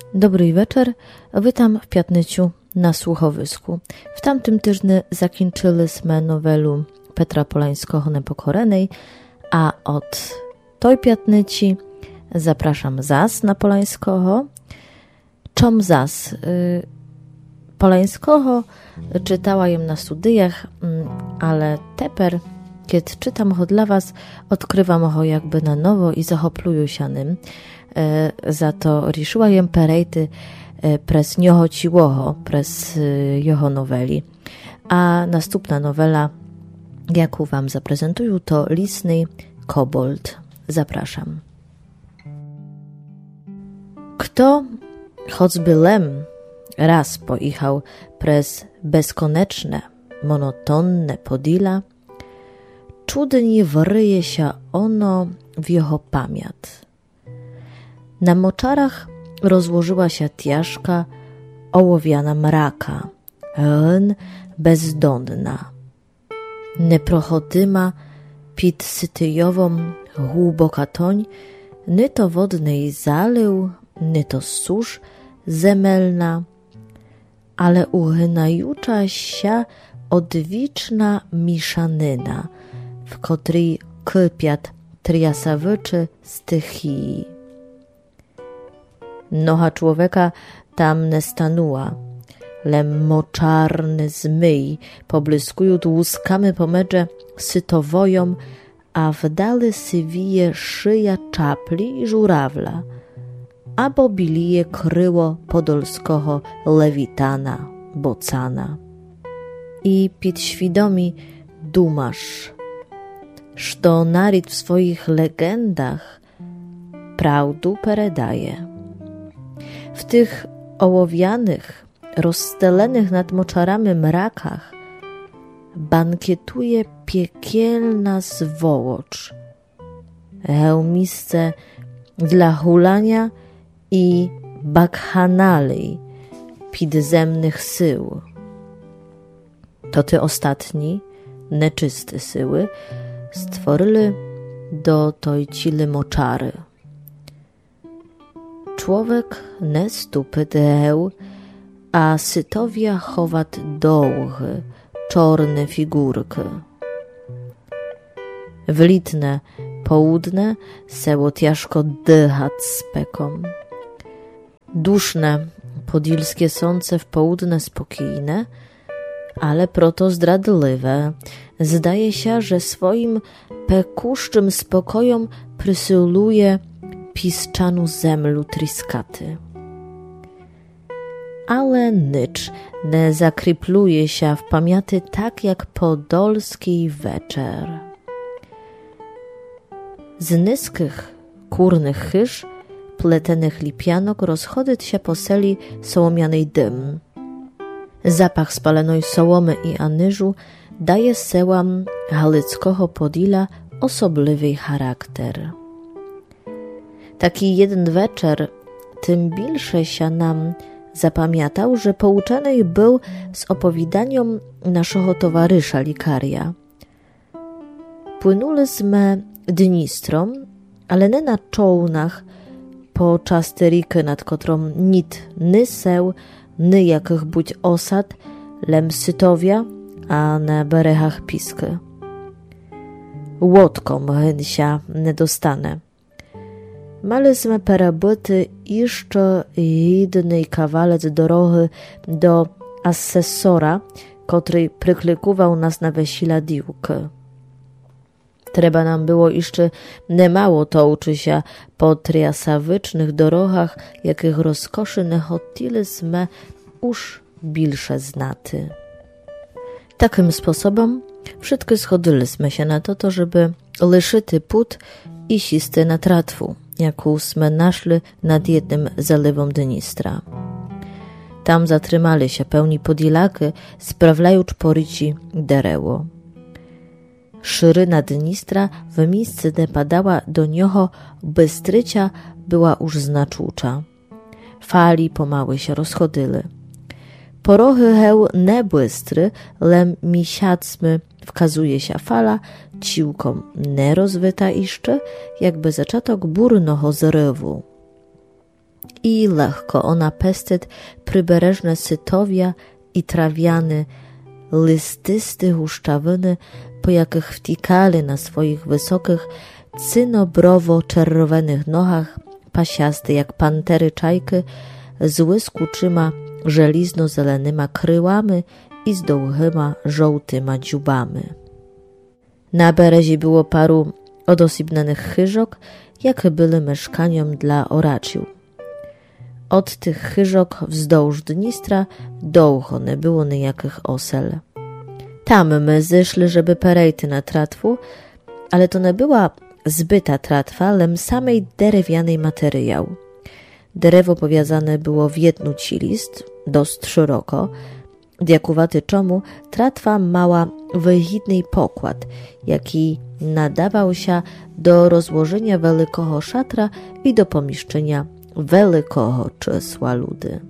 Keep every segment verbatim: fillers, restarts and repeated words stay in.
Dobry wieczór, witam w piatnyciu na słuchowisku. W tamtym tygodniu zakończyliśmy nowelu Petra Polańskiego Nepokorenej, a od tej piatnyci zapraszam zas na Polańskiego. Czom zas? Polańskiego czytała jem na studiach, ale teper, kiedy czytam go dla was, odkrywam go jakby na nowo i zachopluję się nim. Za to riszyła jem perejty pres nioho ciłoho, pres jeho noweli. A następna nowela, jaką wam zaprezentuję, to Lisny Kobold. Zapraszam. Kto, choćby lem, raz pojechał pres bezkoneczne, monotonne podila, czudnie wryje się ono w jeho pamięć. Na moczarach rozłożyła się tiaszka ołowiana mraka, hen bezdonna. Neprochodyma pід sytyjową głęboka toń, ny to wodnej zalył, ny to susz zemelna, ale uhynajucza się odwiczna miszanyna, w której kypiat triasawyczy stychii. Noha człowieka tam nie stanuła, lem moczarny zmyj poblyskują łuskamy pomedze sytowoją, a w dale sywije szyja czapli i żurawla, a bobilije kryło podolskiego lewitana, bocana. I podświadomie dumasz, że narid w swoich legendach prawdu peredaje. W tych ołowianych, rozstelenych nad moczarami mrakach bankietuje piekielna zwołocz, hełmisce dla hulania i bakhanalej pidzemnych sył. To ty ostatni, neczyste syły stworzyli do tej cili moczary. Człowiek nie stupy deł, a sytowia chowat dołchy, czorne figurky. W litne połudne seło tiaszko dychać spekom. Duszne podilskie słońce w połudne spokojne, ale proto zdradliwe. Zdaje się, że swoim pekuszczym spokojom przysyluje piszczanu zemlu triskaty. Ale nycz nie zakrypluje się w pamięci tak jak podolski wieczer. Z niskich, kurnych chyż, pletenych lipianok rozchodzić się po seli sołomianej dym. Zapach spalonej sołomy i anyżu daje sełam halickiego podila osobliwy charakter. Taki jeden wieczór tym bilsze się nam zapamiętał, że pouczany był z opowiadaniem naszego towarzysza likaria. Płynuliśmy Dnistrą, ale nie na czołnach po czasterykę, nad którą nit ny seł, ny jakich budź osad, lem sytowia, a na berechach pisky. Łodką hynsia nie dostanę. Maliśmy perabyty jeszcze jednej kawalec dorohy do asesora, który przyklikuwał nas na wesila diłki. Trzeba nam było jeszcze niemało tołczy się po triasawycznych dorogach, jakich rozkoszy nie chotiliśmy już bilsze znaty. Takim sposobem wszystko schodziliśmy się na to, to żeby lyszyty put i sisty na tratwu, jaką sme naszli nad jednym zalewem Dnistra. Tam zatrzymali się pełni podilaki, sprawlając poryci dereło. Szyryna Dnistra w miejsce, gdzie padała do niego bystrycia, była już znaczucza. Fali pomału się rozchodzily. Porochy heł nie bystry, lem misiacmy wkazuje się fala, ciłką nie rozwyta jeszcze, jakby zaczątek burnego zrywu. i lehko ona pestet przybereżne sytowia i trawiany, listysty huszczawiny, po jakich wtikali na swoich wysokich, cynobrowo-czerwonych nohach pasiasty jak pantery czajki z łyskuczyma żelizno-zelonyma kryłami i z dłuhyma żołtyma dziubami. Na berezi było paru odosobnionych chyżok, jakie były mieszkaniem dla oraczył. Od tych chyżok wzdłuż Dnistra długo nie było nijakich osel. Tam my zeszli, żeby perejty na tratwu, ale to nie była zbyta tratwa, lem samej drewnianej materiał. Derewo powiązane było w jedną cilist, dość szeroko, dziakuwaty czemu tratwa mała wyhidny pokład, jaki nadawał się do rozłożenia wielkiego szatra i do pomieszczenia wielkiego czysła ludy.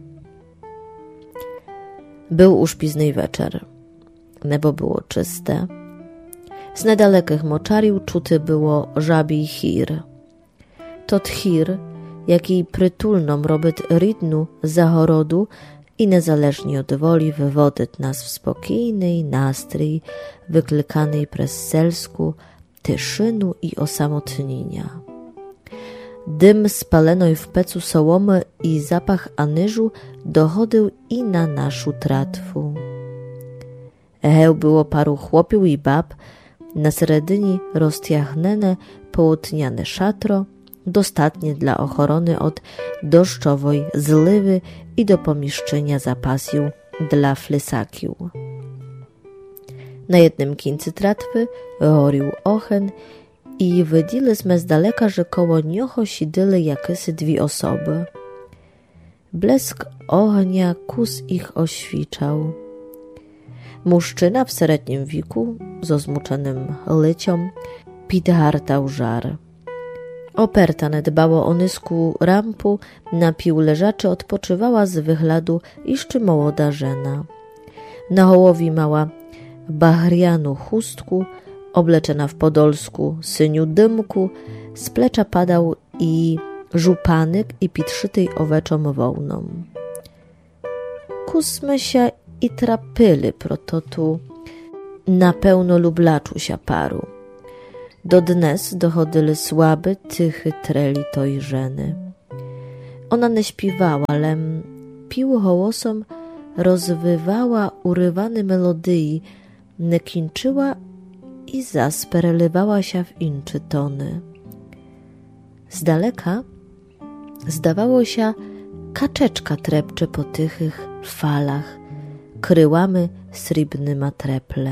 Był już późny wieczór. Niebo było czyste. Z niedalekich moczarił czuty było żabi chir. To chir, jaki przytulną robić rytnu zachorodu i niezależnie od woli wywodzić nas w spokojnej nastrój wyklikanej przez selsku tyszynu i osamotnienia. Dym spalonej w pecu sołomy i zapach anyżu dochodził i na naszą tratwu. Eheł było paru chłopiów i bab, na seredyni roztiachnene połotniane szatro, dostatnie dla ochrony od deszczowej zliwy i do pomieszczenia zapasił dla flesakił. Na jednym końcu tratwy gorił ochen i widzieliśmy z daleka, że koło niego siedziały jakieś dwie osoby. Blesk ognia kus ich oświczał. Muszczyna w średnim wieku, z zmuczonym lyciom, pidhartał żar. Operta nie dbało o nisku rampu, na pił leżaczy odpoczywała z wyglądu jeszcze młoda żena. Na hołowi mała bahrianu chustku, obleczona w podolsku syniu dymku, z plecza padał i żupanek i pitrzytej oweczą wołną. Kusmy się i trapyli prototu, na pełno lublaczu się paru. Do dnes dochodzili słaby, tychy treli toj żeny. Ona nie śpiewała, ale pił hołosom rozwywała urywane melodii, nie kończyła i zas perelywała się w incze tony. Z daleka zdawało się, kaczeczka trepcze po tychych falach, kryłamy srebrnyma treple.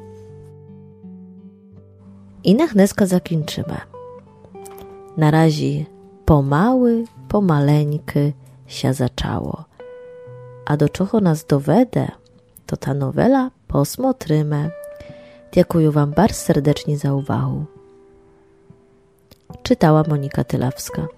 I na chneska zakończymy. Na razie pomały, pomaleńky się zaczęło. A do czego nas dowede, to ta nowela posmotrymy. Dziękuję wam bardzo serdecznie za uwagę. Czytała Monika Tylawska.